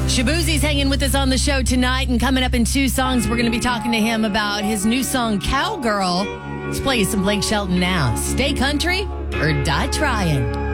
Shaboozie's hanging with us on the show tonight, and coming up in 2 songs, we're going to be talking to him about his new song, Cowgirl. Let's play you some Blake Shelton now. Stay country or die trying.